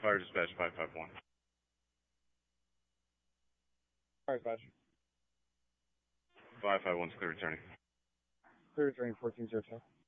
Fire dispatch 551. Fire dispatch. 551's clear returning. Clear returning 1402.